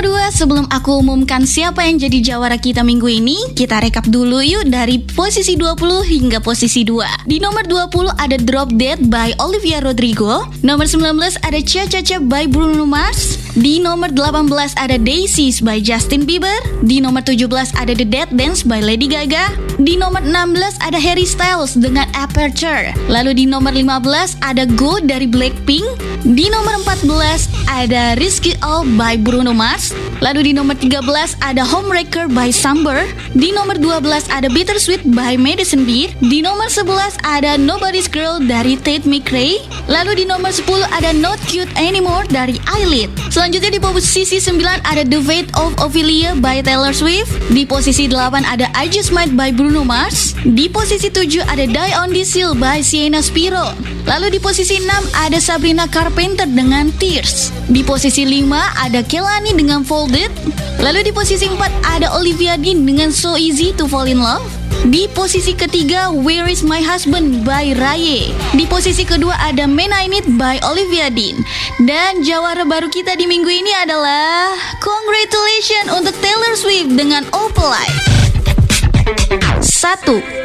2, sebelum aku umumkan siapa yang jadi jawara kita minggu ini, kita rekap dulu yuk dari posisi 20 hingga posisi 2. Di nomor 20 ada Drop Dead by Olivia Rodrigo. Nomor 19 ada Cha Cha Cha by Bruno Mars. Di nomor 18 ada Daisies by Justin Bieber. Di nomor 17 ada The Dead Dance by Lady Gaga. Di nomor 16 ada Harry Styles dengan Aperture. Lalu di nomor 15 ada Go dari Blackpink. Di nomor 14 ada Risk It All by Bruno Mars. Lalu di nomor 13 ada Homewrecker by Samber. Di nomor 12 ada Bittersweet by Madison Beer. Di nomor 11 ada Nobody's Girl dari Tate McRae. Lalu di nomor 10 ada Not Cute Anymore dari Eyelid. Selanjutnya di posisi 9 ada The Fate of Ophelia by Taylor Swift. Di posisi 8 ada I Just Might by Bruno Mars. Di posisi 7 ada Die on This Hill by Sienna Spiro. Lalu di posisi 6 ada Sabrina Carpenter dengan Tears. Di posisi 5 ada Kehlani dengan Folded. Lalu di posisi 4 ada Olivia Dean dengan So Easy to Fall in Love. Di posisi ketiga Where Is My Husband by Raye. Di posisi kedua ada Man I Need by Olivia Dean. Dan jawara baru kita di minggu ini adalah congratulations untuk Taylor Swift dengan Opalite. 1.